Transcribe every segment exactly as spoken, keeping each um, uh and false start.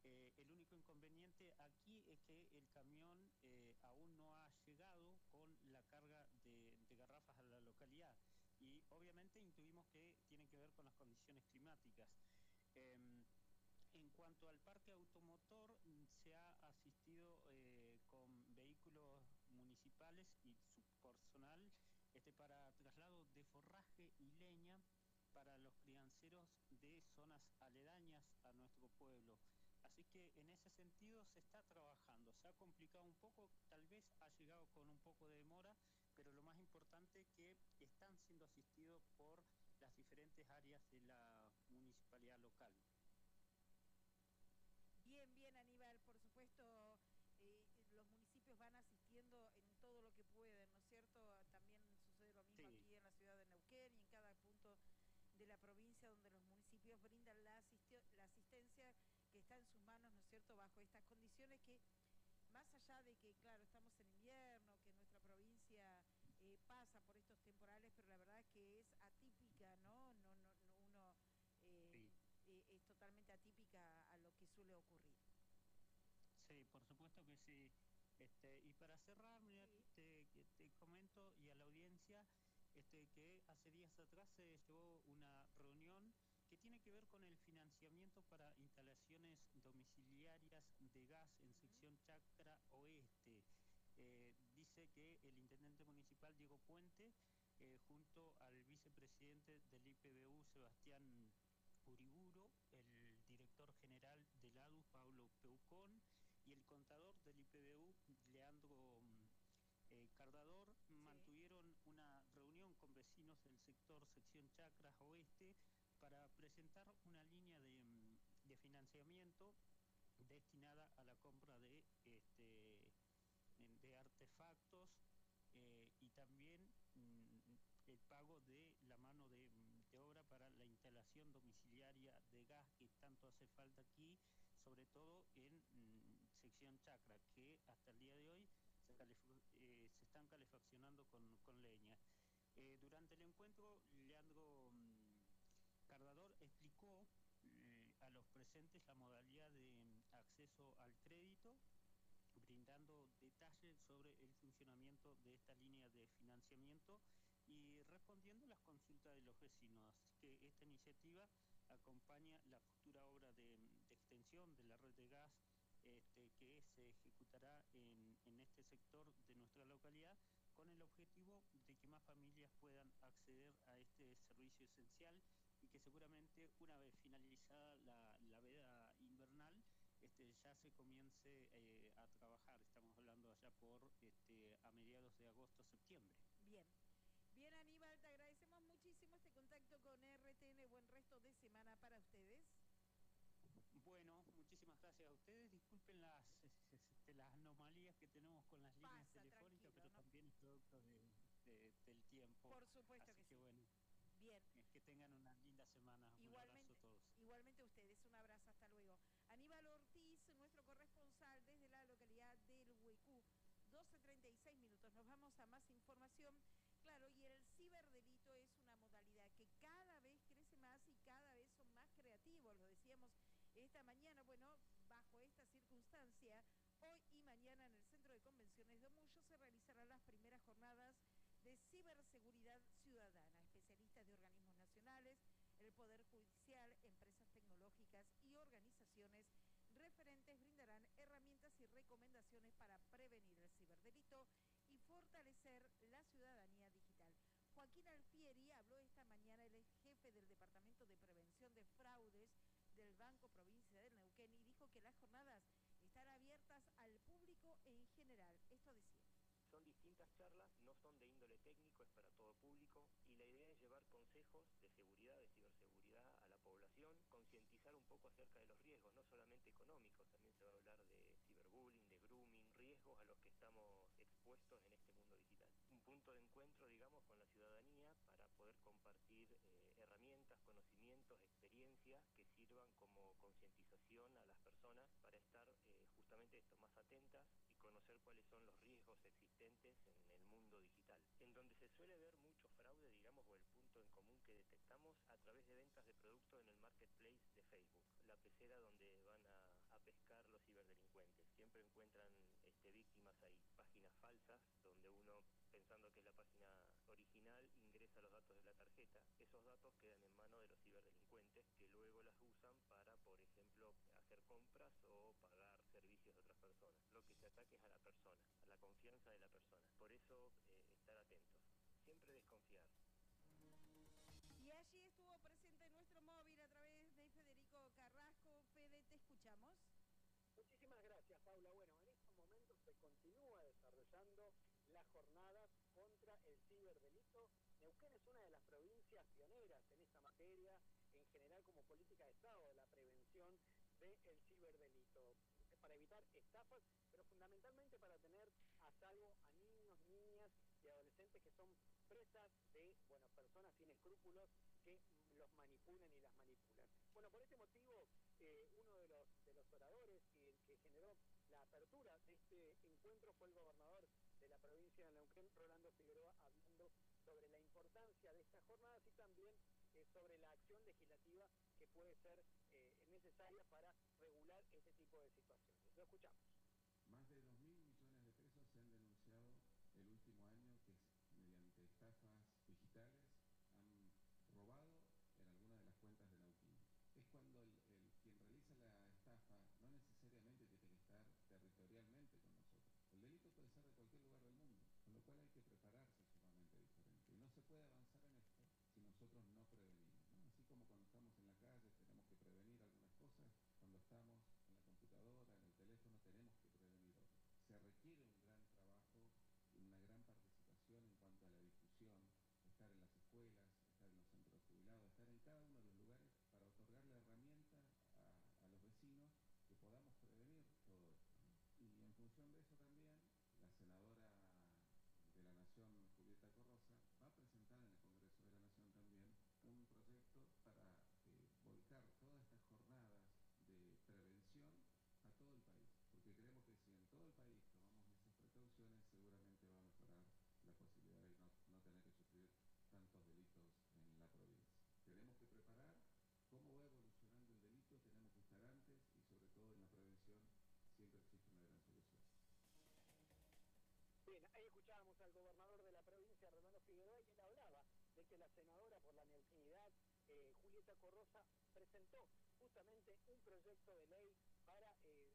Eh, el único inconveniente aquí es que el camión eh, aún no ha llegado con la carga de, de garrafas a la localidad y obviamente intuimos que tiene que ver con las condiciones climáticas. Eh, en cuanto al parque automotor, se ha asistido eh, con vehículos municipales y su personal este, para traslado de forraje y leña para los crianceros de zonas aledañas a nuestro pueblo. Así que en ese sentido se está trabajando, se ha complicado un poco, tal vez ha llegado con un poco de demora, pero lo más importante es que están siendo asistidos por las diferentes áreas de la municipalidad local. Bien, bien, Aníbal, por supuesto, eh, los municipios van asistiendo en todo lo que pueden, ¿no es cierto? También sucede lo mismo Sí, aquí en la ciudad de Neuquén y en cada punto de la provincia donde los municipios brindan la, asisti la asistencia que está en sus manos, ¿no es cierto?, bajo estas condiciones que, más allá de que, claro, estamos en invierno, que nuestra provincia eh, pasa por estos temporales, pero la verdad es que es atípica, ¿no? No, no, no uno eh, sí. eh, es totalmente atípica a lo que suele ocurrir. Sí, por supuesto que sí. Este, y para cerrar, mira, Sí. te, que te comento y a la audiencia este, que hace días atrás se llevó una reunión que tiene que ver con el financiamiento para instalaciones domiciliarias de gas en Uh-huh. sección Chacra Oeste. Eh, dice que el intendente municipal Diego Puente, eh, junto al vicepresidente del I P B U, Sebastián Uriburo, el director general del A D U, Pablo Peucón, y el contador del I P B U, Leandro eh, Cardador, Sí. mantuvieron una reunión con vecinos del sector sección Chacras Oeste para presentar una línea de, de financiamiento destinada a la compra de, este, de artefactos eh, y también mm, el pago de la mano de, de obra para la instalación domiciliaria de gas que tanto hace falta aquí, sobre todo en mm, sección Chacra, que hasta el día de hoy se, eh, se están calefaccionando con, con leña. Eh, durante el encuentro, Leandro mmm, Cardador explicó eh, a los presentes la modalidad de mm, acceso al crédito, brindando detalles sobre el funcionamiento de esta línea de financiamiento y respondiendo las consultas de los vecinos. Así que esta iniciativa acompaña la futura obra de, de extensión de la red de gas este, que se ejecutará en, en este sector de nuestra localidad con el objetivo de que más familias puedan acceder a este servicio esencial y que seguramente una vez finalizada la, la veda invernal este, ya se comience eh, a trabajar. Estamos hablando allá por este, a mediados de agosto, septiembre. Bien. Bien, Aníbal, te agradecemos muchísimo este contacto con R T N. Buen resto de semana para ustedes. Bueno, muchísimas gracias a ustedes. Disculpen las, este, las anomalías que tenemos con las líneas Pasa, telefónicas, tranquilo, pero ¿no? también es producto de, de, del tiempo. Por supuesto Así que que sí. bueno, Bien. es que tengan una linda semana. Un abrazo a Igualmente, todos. igualmente ustedes. Un abrazo, hasta luego. Aníbal Ortiz, nuestro corresponsal desde la localidad del Huecú. doce treinta y seis minutos. Nos vamos a más información. Claro, y el ciberdelito es una modalidad que cada vez crece más y cada vez son más creativos. Lo decíamos esta mañana, bueno, bajo esta circunstancia, hoy y mañana en el Centro de Convenciones de Omullo se realizarán las primeras jornadas de ciberseguridad ciudadana. Especialistas de organismos nacionales, el Poder Judicial, empresas tecnológicas y organizaciones referentes brindarán herramientas y recomendaciones para prevenir el ciberdelito y fortalecer la ciudadanía digital. Joaquín Alfieri habló esta mañana, el jefe del Departamento de Prevención de Fraudes del Banco Provincia del Neuquén, y dijo que las jornadas están abiertas al público en general. Esto decía. Son distintas charlas, no son de índole técnico, es para todo público y la idea es llevar consejos de seguridad, de ciberseguridad a la población, concientizar un poco acerca de los riesgos, no solamente económicos, también se va a hablar de ciberbullying, de grooming, riesgos a los que estamos expuestos en este mundo digital. Un punto de encuentro, digamos, con la ciudadanía para poder compartir eh, herramientas, conocimientos, experiencias que sirvan como concientización a las personas para estar eh, justamente esto, más atentas y conocer cuáles son los riesgos existentes en el mundo digital. En donde se suele ver mucho fraude, digamos, o el punto en común que detectamos a través de ventas de productos en el marketplace de Facebook, la pecera donde van a, a pescar delincuentes. Siempre encuentran este, víctimas ahí, páginas falsas, donde uno, pensando que es la página original, ingresa los datos de la tarjeta. Esos datos quedan en manos de los ciberdelincuentes, que luego las usan para, por ejemplo, hacer compras o pagar servicios de otras personas. Lo que se ataca es a la persona, a la confianza de la persona. Por eso, eh, estar atentos. Siempre desconfiar. Y allí estuvo presente nuestro móvil a través de Federico Carrasco. Fede, te escuchamos. Muchísimas gracias, Paula. Bueno, en estos momentos se continúa desarrollando las jornadas contra el ciberdelito. Neuquén es una de las provincias pioneras en esta materia, en general como política de Estado, la prevención del ciberdelito, para evitar estafas, pero fundamentalmente para tener a salvo a niños, niñas y adolescentes que son presas de, bueno, personas sin escrúpulos que los manipulan y las manipulan. Bueno, por este motivo, eh, uno de los, de los oradores que, que generó la apertura de este encuentro fue el gobernador de la provincia de Neuquén, Rolando Figueroa, hablando sobre la importancia de estas jornadas y también eh, sobre la acción legislativa que puede ser eh, necesaria para regular este tipo de situaciones. Lo escuchamos. Más de dos mil millones de pesos se han denunciado el último año que mediante estafas digitales han robado en algunas de las cuentas de Neuquén. Es cuando el, el quien realiza la estafa no necesariamente tiene que estar territorialmente con nosotros. El delito puede ser de cualquier lugar del mundo, con lo cual hay que prepararse sumamente diferente. Y no se puede avanzar en esto si nosotros no prevenimos, ¿no? Así como cuando estamos en la calle tenemos que prevenir algunas cosas, cuando estamos en la computadora, en el teléfono, tenemos que prevenir otras. Se requiere un gran trabajo, una gran participación en cuanto a la difusión, estar en las escuelas, estar en los centros jubilados, estar en cada uno de los lugares para otorgar la herramienta a, a los vecinos que podamos prevenir todo esto, ¿no? Y en función de eso también, la senadora de la Nación, Julieta Corrosa, va a presentar en el Congreso de la Nación también un proyecto para eh, volcar todas estas jornadas de prevención a todo el país, porque creemos que si en todo el país tomamos esas precauciones, seguramente va a mejorar la posibilidad de no, no tener que sufrir tantos delitos en la provincia. Tenemos que preparar cómo va evolucionando el delito, tenemos que estar antes y sobre todo en la prevención siempre existe una gran solución. Bien, ahí escuchábamos al gobernador de la provincia, Rolando Figueroa, y él hablaba de que la senadora por la neuquinidad, eh, Julieta Corrosa, presentó justamente un proyecto de ley para eh,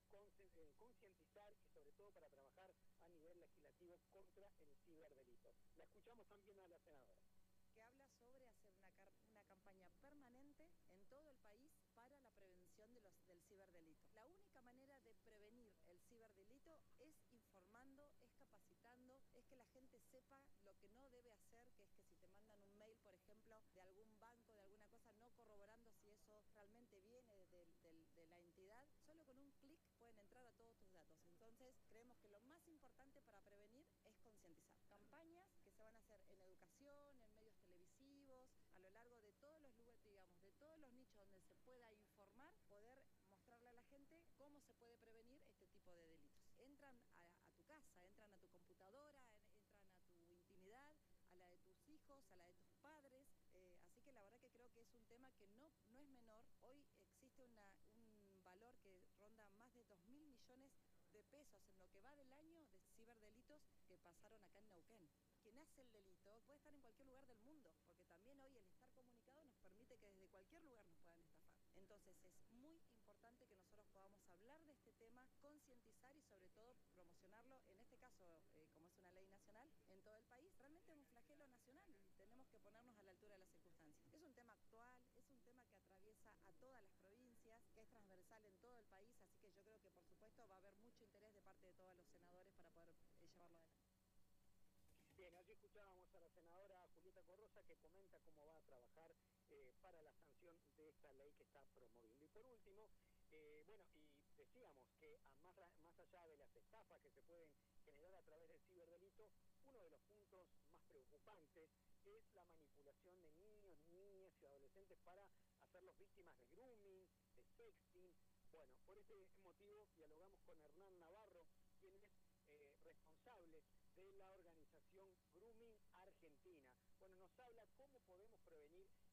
concientizar y sobre todo para trabajar a nivel legislativo contra el ciberdelito. La escuchamos también a la senadora, que habla sobre hacer una, una campaña permanente en todo el país para la prevención de los, del ciberdelito. La única manera de prevenir el ciberdelito es informando, es capacitando, es que la gente sepa lo que no debe hacer, que es que si te mandan un mail, por ejemplo, de algún banco, de alguna cosa, no corroborando si eso realmente viene de, de, de, de la entidad, solo con un clic pueden entrar a todos tus datos. Entonces, creemos que lo más importante para prevenir es concientizar. Campañas que se van a hacer en educación, en medios televisivos, a lo largo de todos los lugares, digamos, de todos los nichos donde se pueda informar, poder mostrarle a la gente cómo se puede prevenir este tipo de delitos. Entran a, a tu casa, entran a tu computadora, entran a tu intimidad, a la de tus hijos, a la de tus padres, eh, así que la verdad que creo que es un tema que no, no es menor. Hoy existe una, un valor que ronda más de dos mil millones de pesos en lo que va del año de ciberdelitos que pasaron acá en Neuquén. Quien hace el delito puede estar en cualquier lugar del mundo, porque también hoy el estar comunicado nos permite que desde cualquier lugar nos puedan estafar. Entonces es muy importante que nosotros podamos hablar de este tema, concientizar y sobre todo promocionarlo, en este caso, eh, como es una ley nacional, en todo el país. Realmente es un flagelo nacional y tenemos que ponernos a la altura de las circunstancias. Es un tema actual, es un tema que atraviesa a todas las provincias, que es transversal en todo el país, así que yo creo que por supuesto va a haber mucho interés de parte de todos los senadores para poder eh, llevarlo adelante. Bien, allí escuchábamos a la senadora Julieta Corrosa que comenta cómo va a trabajar eh, para la sanción de esta ley que está promoviendo. Y por último, eh, bueno, y decíamos que a más, más allá de las estafas que se pueden generar a través del ciberdelito, uno de los puntos más preocupantes es la manipulación de niños, niñas y adolescentes para hacerlos víctimas de grooming, de sexting. Bueno, por este motivo dialogamos con Hernán Navarro, quien es eh, responsable de la organización Grooming Argentina. Bueno, nos habla cómo podemos prevenir